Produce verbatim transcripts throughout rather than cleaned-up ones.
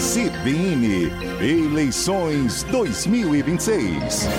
C B N, eleições dois mil e vinte e seis.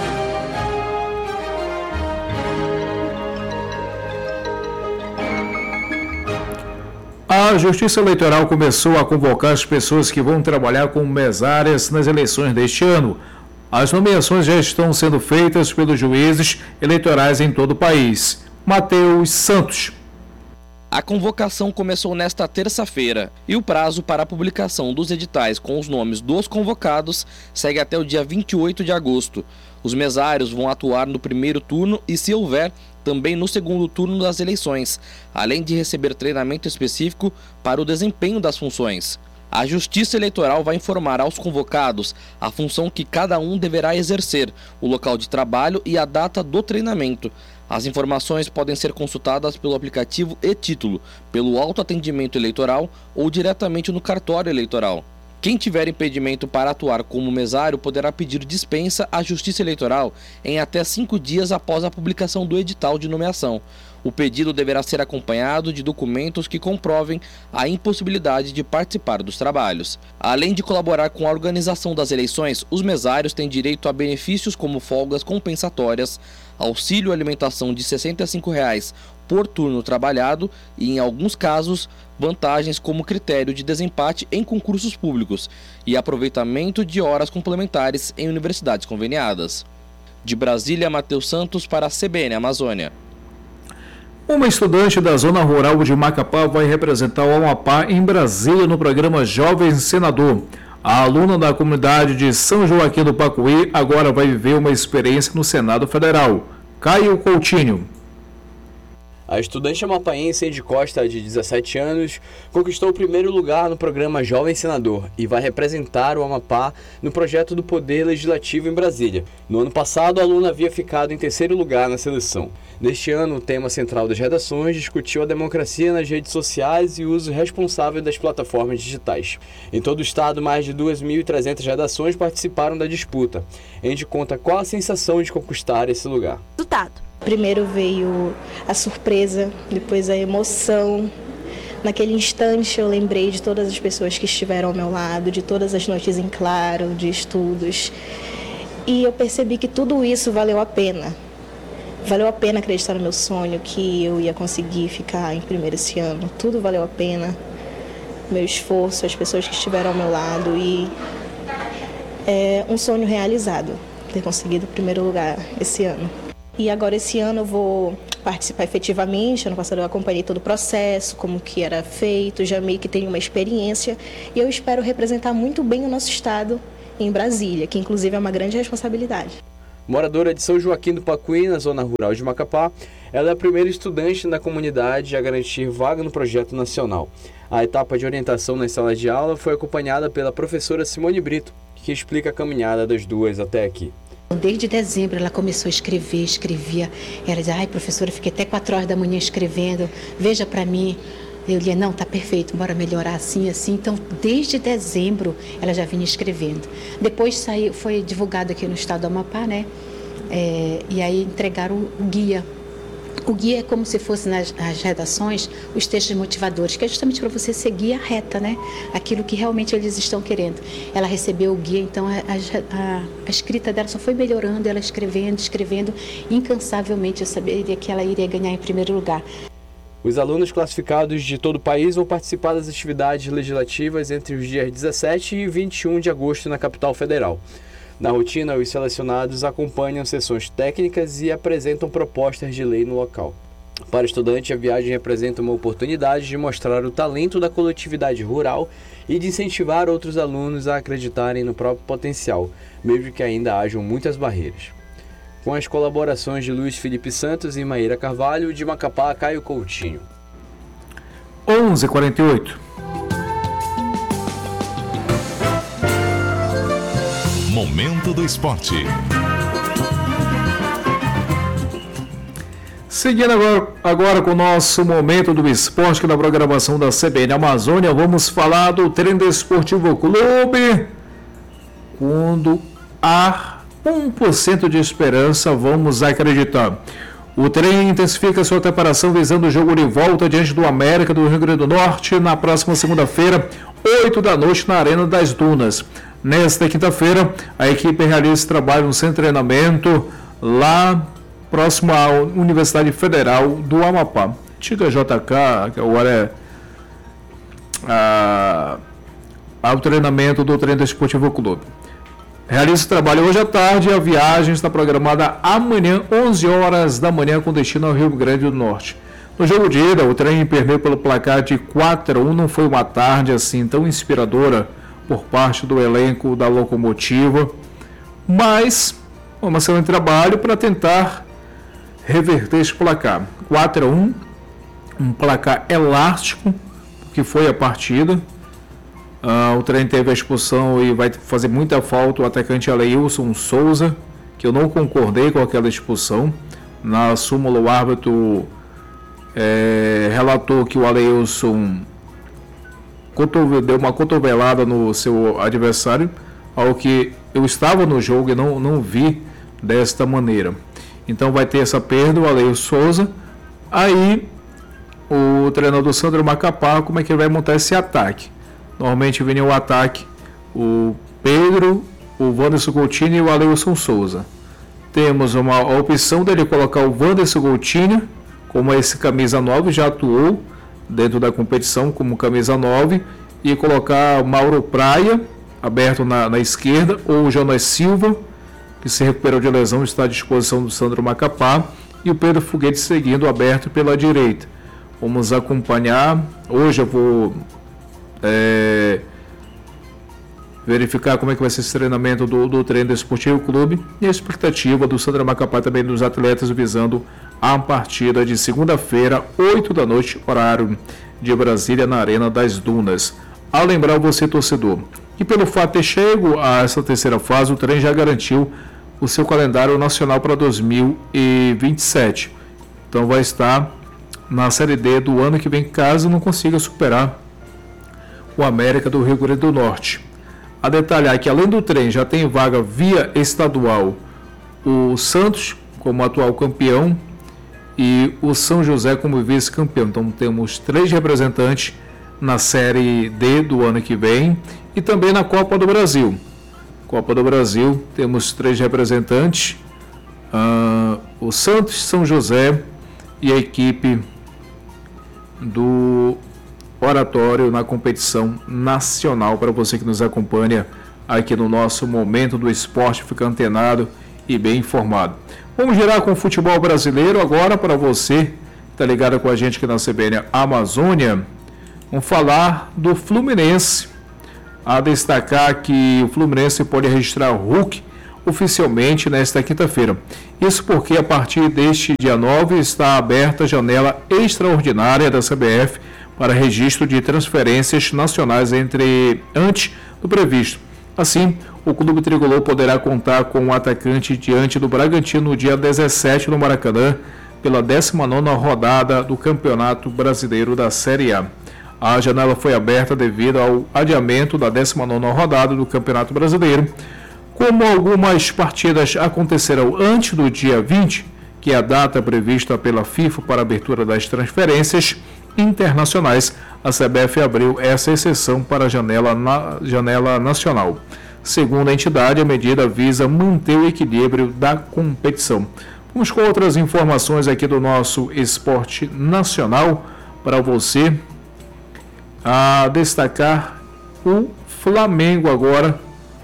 A Justiça Eleitoral começou a convocar as pessoas que vão trabalhar como mesárias nas eleições deste ano. As nomeações já estão sendo feitas pelos juízes eleitorais em todo o país. Matheus Santos. A convocação começou nesta terça-feira e o prazo para a publicação dos editais com os nomes dos convocados segue até o dia vinte e oito de agosto. Os mesários vão atuar no primeiro turno e, se houver, também no segundo turno das eleições, além de receber treinamento específico para o desempenho das funções. A Justiça Eleitoral vai informar aos convocados a função que cada um deverá exercer, o local de trabalho e a data do treinamento. As informações podem ser consultadas pelo aplicativo e-Título, pelo autoatendimento eleitoral ou diretamente no cartório eleitoral. Quem tiver impedimento para atuar como mesário poderá pedir dispensa à Justiça Eleitoral em até cinco dias após a publicação do edital de nomeação. O pedido deverá ser acompanhado de documentos que comprovem a impossibilidade de participar dos trabalhos. Além de colaborar com a organização das eleições, os mesários têm direito a benefícios como folgas compensatórias, auxílio alimentação de sessenta e cinco reais por turno trabalhado e, em alguns casos, vantagens como critério de desempate em concursos públicos e aproveitamento de horas complementares em universidades conveniadas. De Brasília, Matheus Santos para a C B N Amazônia. Uma estudante da zona rural de Macapá vai representar o Amapá em Brasília no programa Jovem Senador. A aluna da comunidade de São Joaquim do Pacuí agora vai viver uma experiência no Senado Federal. Caio Coutinho. A estudante amapaense Eide Costa, de dezessete anos, conquistou o primeiro lugar no programa Jovem Senador e vai representar o Amapá no projeto do Poder Legislativo em Brasília. No ano passado, a aluna havia ficado em terceiro lugar na seleção. Neste ano, o tema central das redações discutiu a democracia nas redes sociais e o uso responsável das plataformas digitais. Em todo o estado, mais de duas mil e trezentas redações participaram da disputa. Eide conta qual a sensação de conquistar esse lugar. Resultado. Primeiro veio a surpresa, depois a emoção. Naquele instante eu lembrei de todas as pessoas que estiveram ao meu lado, de todas as noites em claro, de estudos. E eu percebi que tudo isso valeu a pena. Valeu a pena acreditar no meu sonho, que eu ia conseguir ficar em primeiro esse ano. Tudo valeu a pena. Meu esforço, as pessoas que estiveram ao meu lado e é um sonho realizado, ter conseguido o primeiro lugar esse ano. E agora esse ano eu vou participar efetivamente. Ano passado eu acompanhei todo o processo, como que era feito, já meio que tenho uma experiência. E eu espero representar muito bem o nosso estado em Brasília, que inclusive é uma grande responsabilidade. Moradora de São Joaquim do Pacuí, na zona rural de Macapá, ela é a primeira estudante da comunidade a garantir vaga no projeto nacional. A etapa de orientação nas salas de aula foi acompanhada pela professora Simone Brito, que explica a caminhada das duas até aqui. Desde dezembro ela começou a escrever, escrevia. Ela dizia, ai professora, fiquei até quatro horas da manhã escrevendo, veja para mim. Eu dizia, não, tá perfeito, bora melhorar assim, assim. Então, desde dezembro ela já vinha escrevendo. Depois saiu, foi divulgado aqui no estado do Amapá, né? É, e aí entregaram o guia. O guia é como se fosse nas, nas redações os textos motivadores, que é justamente para você seguir a reta, né? Aquilo que realmente eles estão querendo. Ela recebeu o guia, então a, a, a escrita dela só foi melhorando, ela escrevendo, escrevendo incansavelmente. Eu saberia que ela iria ganhar em primeiro lugar. Os alunos classificados de todo o país vão participar das atividades legislativas entre os dias dezessete e vinte e um de agosto na capital federal. Na rotina, os selecionados acompanham sessões técnicas e apresentam propostas de lei no local. Para o estudante, a viagem representa uma oportunidade de mostrar o talento da coletividade rural e de incentivar outros alunos a acreditarem no próprio potencial, mesmo que ainda hajam muitas barreiras. Com as colaborações de Luiz Felipe Santos e Maíra Carvalho, de Macapá, Caio Coutinho. onze e quarenta e oito. Momento do Esporte. Seguindo agora, agora com o nosso Momento do Esporte, que é da programação da C B N Amazônia, vamos falar do Trem Desportivo Clube. Quando há um por cento de esperança, vamos acreditar. O trem intensifica sua preparação visando o jogo de volta diante do América do Rio Grande do Norte na próxima segunda-feira, oito da noite, na Arena das Dunas. Nesta quinta-feira, a equipe realiza esse trabalho no centro de treinamento lá próximo à Universidade Federal do Amapá. Antiga J K, que agora é a, ao treinamento do Treino Desportivo Clube. Realiza esse trabalho hoje à tarde e a viagem está programada amanhã, onze horas da manhã, com destino ao Rio Grande do Norte. No jogo de ida, o trem perdeu pelo placar de quatro a um, não foi uma tarde assim tão inspiradora por parte do elenco da Locomotiva, mas um excelente trabalho para tentar reverter esse placar. quatro a um, um placar elástico, que foi a partida. Uh, o trem teve a expulsão e vai fazer muita falta o atacante Aleilson Souza, que eu não concordei com aquela expulsão. Na súmula, o árbitro é, relatou que o Aleilson deu uma cotovelada no seu adversário, ao que eu estava no jogo e não, não vi desta maneira. Então vai ter essa perda, o Aleilson Souza. Aí o treinador Sandro Macapá, como é que ele vai montar esse ataque? Normalmente vinha o ataque o Pedro, o Wanderson Coutinho e o Aleilson Souza. Temos uma a opção dele colocar o Wanderson Coutinho como esse camisa nove, já atuou dentro da competição como camisa nove, e colocar o Mauro Praia aberto na, na esquerda, ou o Jonas Silva, que se recuperou de lesão, está à disposição do Sandro Macapá, e o Pedro Foguete seguindo aberto pela direita. Vamos acompanhar. Hoje eu vou É, verificar como é que vai ser esse treinamento do, do Treino Desportivo Clube e a expectativa do Sandro Macapá também dos atletas visando a partida de segunda-feira, oito da noite, horário de Brasília, na Arena das Dunas. A lembrar você, torcedor, que pelo fato de ter chego a essa terceira fase, o trem já garantiu o seu calendário nacional para dois mil e vinte e sete. Então vai estar na Série D do ano que vem, caso não consiga superar o América do Rio Grande do Norte. A detalhar que além do trem já tem vaga via estadual o Santos como atual campeão e o São José como vice-campeão. Então temos três representantes na Série D do ano que vem e também na Copa do Brasil. Copa do Brasil temos três representantes, uh, o Santos, São José e a equipe do Oratório na competição nacional. Para você que nos acompanha aqui no nosso Momento do Esporte, fica antenado e bem informado. Vamos girar com o futebol brasileiro agora. Para você que está ligado com a gente aqui na C B N Amazônia, vamos falar do Fluminense. A destacar que o Fluminense pode registrar o Hulk oficialmente nesta quinta-feira. Isso porque a partir deste dia nove está aberta a janela extraordinária da C B F para registro de transferências nacionais entre antes do previsto. Assim, o clube tricolor poderá contar com um atacante diante do Bragantino no dia dezessete no Maracanã, pela décima nona rodada do Campeonato Brasileiro da Série A. A janela foi aberta devido ao adiamento da décima nona rodada do Campeonato Brasileiro. Como algumas partidas acontecerão antes do dia vinte, que é a data prevista pela FIFA para a abertura das transferências internacionais, a C B F abriu essa exceção para a janela, na, janela nacional. Segundo a entidade, a medida visa manter o equilíbrio da competição. Vamos com outras informações aqui do nosso esporte nacional para você. A destacar o Flamengo agora,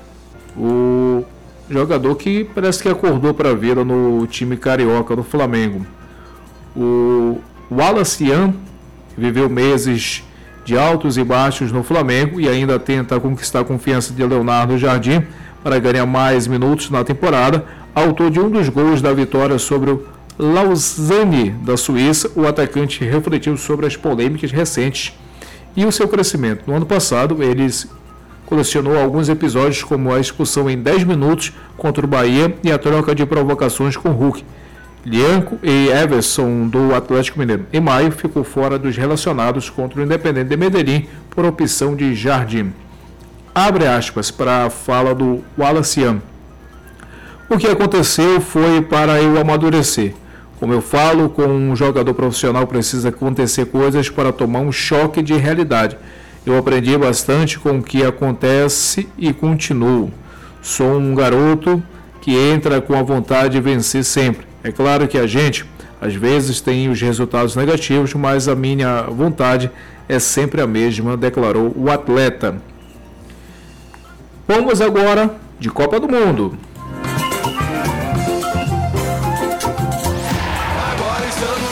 o jogador que parece que acordou para a vida no time carioca do Flamengo. O Wallace Ian viveu meses de altos e baixos no Flamengo e ainda tenta conquistar a confiança de Leonardo Jardim para ganhar mais minutos na temporada. Autor de um dos gols da vitória sobre o Lausanne da Suíça, o atacante refletiu sobre as polêmicas recentes e o seu crescimento. No ano passado, ele colecionou alguns episódios como a expulsão em dez minutos contra o Bahia e a troca de provocações com Hulk, Lianco e Everson do Atlético Mineiro. Em maio, ficou fora dos relacionados contra o Independente de Medellín por opção de Jardim. Abre aspas para a fala do Wallace Ian. O que aconteceu foi para eu amadurecer. Como eu falo, com um jogador profissional precisa acontecer coisas para tomar um choque de realidade. Eu aprendi bastante com o que acontece e continuo. Sou um garoto que entra com a vontade de vencer sempre. É claro que a gente, às vezes, tem os resultados negativos, mas a minha vontade é sempre a mesma, declarou o atleta. Vamos agora de Copa do Mundo.